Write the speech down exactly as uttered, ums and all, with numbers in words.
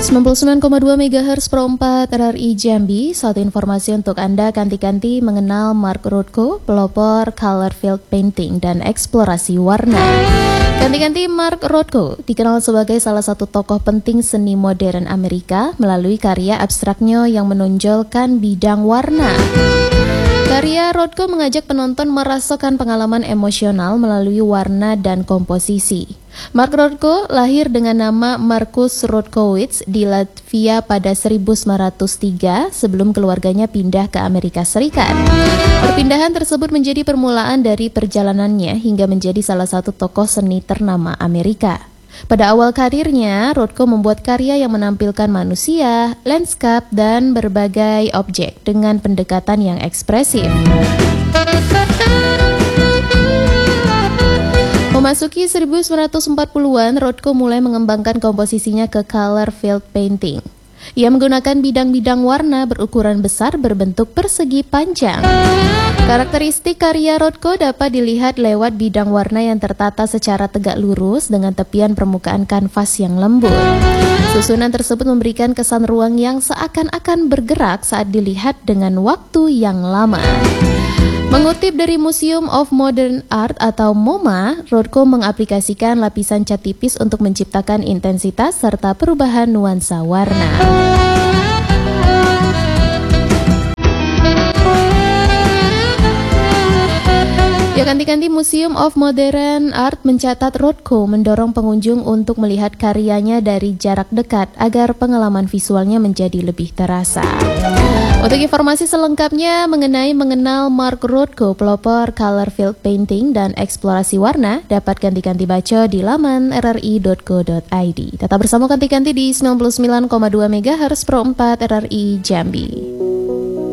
sembilan puluh sembilan koma dua megahertz Pro empat R R I Jambi. Satu informasi untuk Anda, kanti-kanti mengenal Mark Rothko, pelopor color field painting dan eksplorasi warna. Kanti-kanti Mark Rothko dikenal sebagai salah satu tokoh penting seni modern Amerika melalui karya abstraknya yang menonjolkan bidang warna. Karya Rothko mengajak penonton merasakan pengalaman emosional melalui warna dan komposisi. Mark Rothko lahir dengan nama Markus Rothkowitz di Latvia pada seribu sembilan ratus tiga sebelum keluarganya pindah ke Amerika Serikat. Perpindahan tersebut menjadi permulaan dari perjalanannya hingga menjadi salah satu tokoh seni ternama Amerika. Pada awal karirnya, Rothko membuat karya yang menampilkan manusia, lanskap, dan berbagai objek dengan pendekatan yang ekspresif. Memasuki seribu sembilan ratus empat puluhan, Rothko mulai mengembangkan komposisinya ke color field painting. Ia menggunakan bidang-bidang warna berukuran besar berbentuk persegi panjang. Karakteristik karya Rothko dapat dilihat lewat bidang warna yang tertata secara tegak lurus dengan tepian permukaan kanvas yang lembut. Susunan tersebut memberikan kesan ruang yang seakan-akan bergerak saat dilihat dengan waktu yang lama. Mengutip dari Museum of Modern Art atau MoMA, Rothko mengaplikasikan lapisan cat tipis untuk menciptakan intensitas serta perubahan nuansa warna. Ya, kanti-kanti Museum of Modern Art mencatat Rothko mendorong pengunjung untuk melihat karyanya dari jarak dekat agar pengalaman visualnya menjadi lebih terasa. Untuk informasi selengkapnya mengenai mengenal Mark Rothko, pelopor color field painting dan eksplorasi warna, dapat kanti-kanti baca di laman r r i dot co dot i d. Tetap bersama kanti-kanti di sembilan puluh sembilan koma dua megahertz Pro empat R R I Jambi.